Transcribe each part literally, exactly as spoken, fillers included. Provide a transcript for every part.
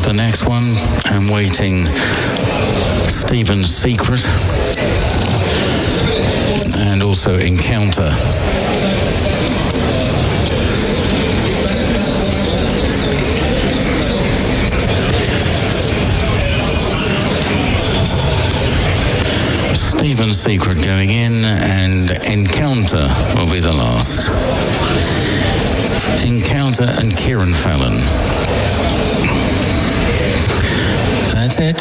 the next one, and waiting Stephen Secret, and also Encounter. Stephen Secret going in, and Encounter will be the last. Encounter and Kieran Fallon. That's it.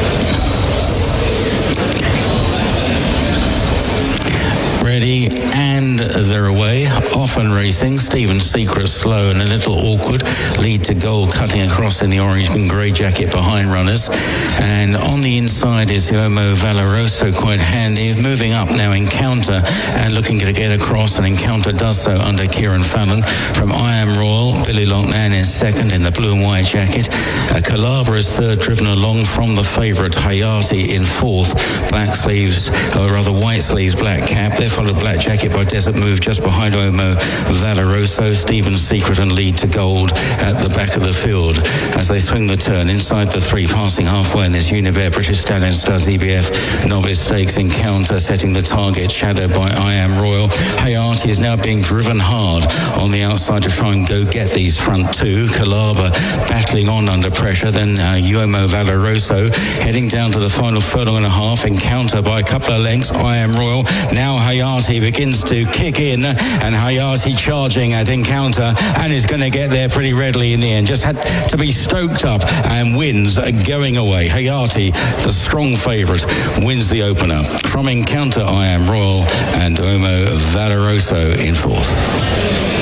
Ready, and they're away. Off and racing. Stephen Secret slow and a little awkward. Lead to goal, cutting across in the orange and grey jacket behind runners. And on the inside is Uomo Valoroso, quite handy. Moving up now, Encounter, and looking to get across, and Encounter does so under Kieran Fallon. From I Am Royal, Billy Loughnane is second in the blue and white jacket. Uh, Calabra is third, driven along from the favourite Hayati in fourth. Black sleeves, or rather white sleeves, black cap. They're followed black jacket by Desert Move just behind Uomo Valoroso. Stephen Secret and Lead to Gold at the back of the field as they swing the turn inside the three, passing halfway in this Unibet British Stallion Studs E B F Novice Stakes. Encounter setting the target, shadowed by I Am Royal. Hayati is now being driven hard on the outside to try and go get these front two. Calabra battling on under pressure, then uh, Uomo Valoroso heading down to the final furlong and a half. Encounter by a couple of lengths. I Am Royal. Now Hayati begins to kick in, and Hayati charging at Encounter, and is going to get there pretty readily in the end. Just had to be stoked up, and wins going away. Hayati, the strong favourite, wins the opener. From Encounter, I Am Royal, and Uomo Valoroso in fourth.